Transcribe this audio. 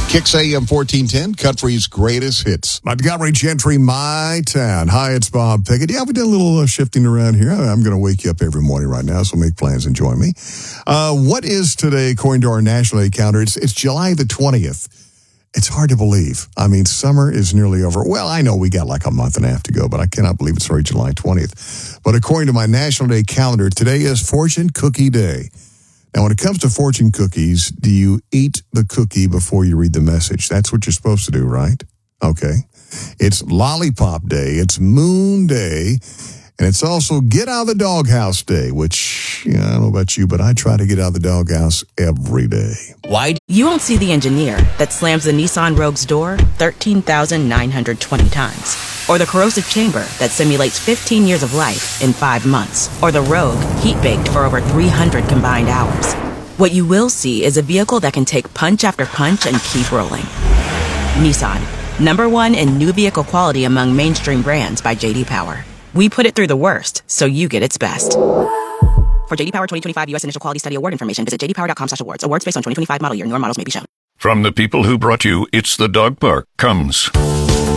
Kicks AM 1410, Country's greatest hits. Montgomery Gentry, my town. Hi, it's Bob Pickett. Yeah, we did a little shifting around here. I'm going to wake you up every morning right now, so make plans and join me. What is today, according to our National Day calendar? It's July the 20th. It's hard to believe. I mean, summer is nearly over. Well, I know we got like a month and a half to go, but I cannot believe it's already July 20th. But according to my National Day calendar, today is Fortune Cookie Day. Now, when it comes to fortune cookies, do you eat the cookie before you read the message? That's what you're supposed to do, right? Okay. It's Lollipop Day. It's Moon Day. And it's also Get Out of the Doghouse Day, which, I don't know about you, but I try to get out of the doghouse every day. Why? You won't see the engineer that slams the Nissan Rogue's door 13,920 times. Or the corrosive chamber that simulates 15 years of life in 5 months. Or the Rogue heat-baked for over 300 combined hours. What you will see is a vehicle that can take punch after punch and keep rolling. Nissan, #1 in new vehicle quality among mainstream brands by J.D. Power. We put it through the worst, so you get its best. For J.D. Power 2025 U.S. Initial Quality Study Award information, visit jdpower.com/awards. Awards based on 2025 model year. Newer models may be shown. From the people who brought you It's the Dog Park comes